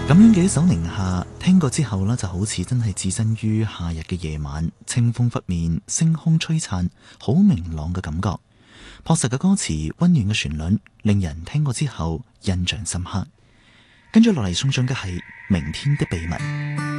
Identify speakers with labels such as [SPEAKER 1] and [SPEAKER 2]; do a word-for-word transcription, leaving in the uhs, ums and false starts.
[SPEAKER 1] 咁樣嘅一首寧夏，聽過之後呢，就好似真係置身於夏日嘅夜晚，清風拂面，星空璀璨，好明朗嘅感覺。樸實嘅歌詞，溫暖嘅旋律，令人聽過之後印象深刻。跟住落嚟送上嘅係明天的秘密。